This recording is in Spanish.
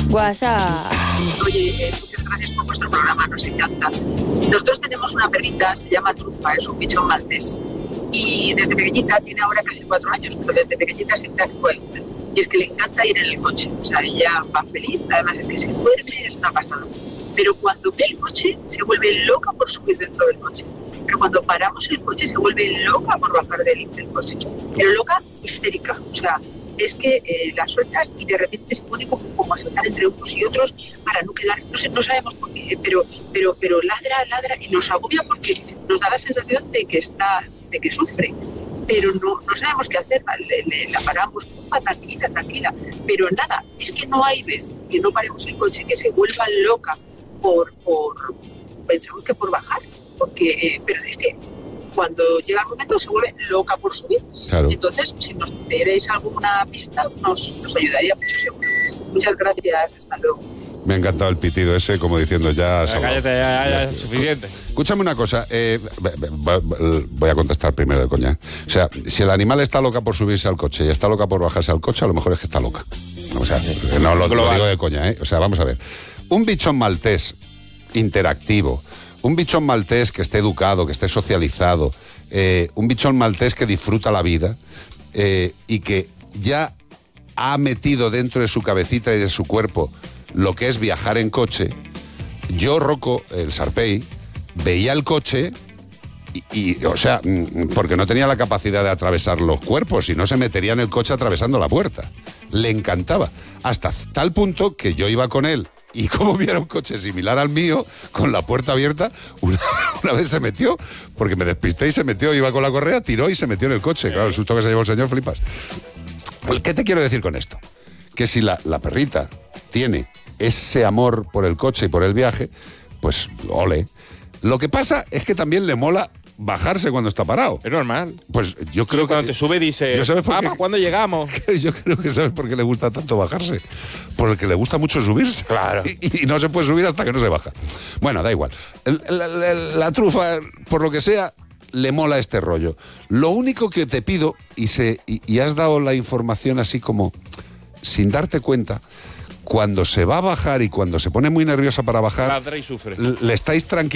WhatsApp. Oye, muchas gracias por vuestro programa, nos encanta. Nosotros tenemos una perrita, se llama Trufa, es un bichón maltés. Y desde pequeñita, tiene ahora casi 4 años, pero desde pequeñita siempre actúa igual. Y es que le encanta ir en el coche, o sea, ella va feliz, además es que se duerme, es una pasada. Pero cuando ve el coche, se vuelve loca por subir dentro del coche. Pero cuando paramos el coche, se vuelve loca por bajar del coche. Pero loca, histérica, o sea, es que la sueltas y de repente se pone como a saltar entre unos y otros para no quedar, no sabemos por qué, pero ladra y nos agobia porque nos da la sensación de que sufre, pero no sabemos qué hacer, la paramos, tranquila, pero nada, es que no hay vez que no paremos el coche, que se vuelva loca pensamos que por bajar, porque pero es que cuando llega el momento se vuelve loca por subir. Claro. Entonces, si nos dierais alguna pista, nos ayudaría mucho, seguro. Muchas gracias, hasta luego. Me ha encantado el pitido ese, como diciendo ya... Cállate, ya es suficiente. Escúchame una cosa, voy a contestar primero de coña. O sea, si el animal está loca por subirse al coche y está loca por bajarse al coche, a lo mejor es que está loca. O sea, no lo digo de coña, ¿eh? O sea, vamos a ver. Un bichón maltés interactivo, un bichón maltés que esté educado, que esté socializado, un bichón maltés que disfruta la vida y que ya ha metido dentro de su cabecita y de su cuerpo lo que es viajar en coche. Yo, Rocco, el Sarpey, veía el coche y, o sea, porque no tenía la capacidad de atravesar los cuerpos, si no se metería en el coche atravesando la puerta. Le encantaba, hasta tal punto que yo iba con él y como viera un coche similar al mío, con la puerta abierta, una vez se metió, porque me despisté y se metió, iba con la correa, tiró y se metió en el coche. Claro, el susto que se llevó el señor, flipas. ¿Qué te quiero decir con esto? Que si la perrita tiene ese amor por el coche y por el viaje, pues ole. Lo que pasa es que también le mola bajarse cuando está parado. Es normal. Pues yo creo que... Cuando te sube dice, papá, ¿cuándo llegamos? Yo creo que sabes por qué le gusta tanto bajarse. Porque le gusta mucho subirse. Claro. Y no se puede subir hasta que no se baja. Bueno, da igual. La trufa, por lo que sea, le mola este rollo. Lo único que te pido, y has dado la información así como sin darte cuenta, cuando se va a bajar y cuando se pone muy nerviosa para bajar, Ladra y sufre. le estáis tranquilos.